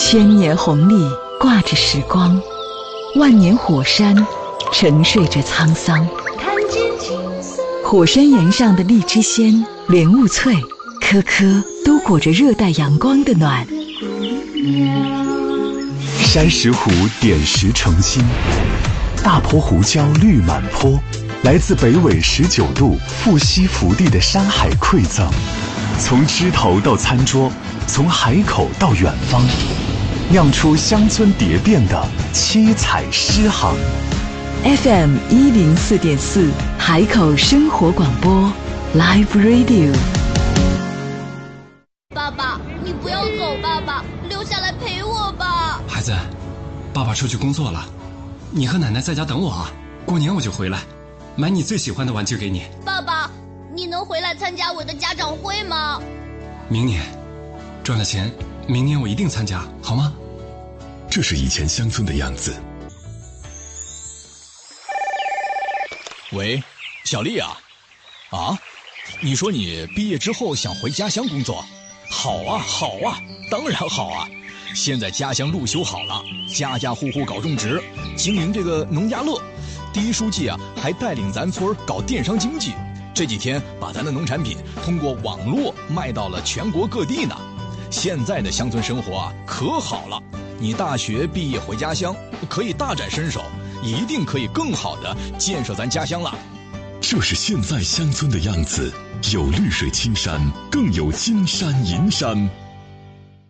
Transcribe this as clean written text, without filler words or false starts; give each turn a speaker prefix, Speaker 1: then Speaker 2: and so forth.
Speaker 1: 千年红历挂着时光，万年火山沉睡着沧桑。火山岩上的荔枝鲜、莲雾脆，颗颗都裹着热带阳光的暖。
Speaker 2: 山石湖点石成金，大坡胡椒绿满坡，来自北纬19度富硒福地的山海馈赠，从枝头到餐桌，从海口到远方，酿出乡村蝶变的七彩诗行。
Speaker 1: FM 104.4海口生活广播 Live Radio。
Speaker 3: 爸爸，你不要走，爸爸，留下来陪我吧。
Speaker 4: 孩子，爸爸出去工作了，你和奶奶在家等我啊，过年我就回来，买你最喜欢的玩具给你。
Speaker 3: 爸爸，你能回来参加我的家长会吗？
Speaker 4: 明年赚了钱，明年我一定参加，好吗？
Speaker 5: 这是以前乡村的样子。
Speaker 6: 喂，小丽啊，你说你毕业之后想回家乡工作？好啊，好啊，当然好啊！现在家乡路修好了，家家户户搞种植，经营这个农家乐。第一书记啊，还带领咱村搞电商经济，这几天把咱的农产品通过网络卖到了全国各地呢。现在的乡村生活啊，可好了！你大学毕业回家乡，可以大展身手，一定可以更好的建设咱家乡了。
Speaker 5: 这是现在乡村的样子，有绿水青山，更有金山银山。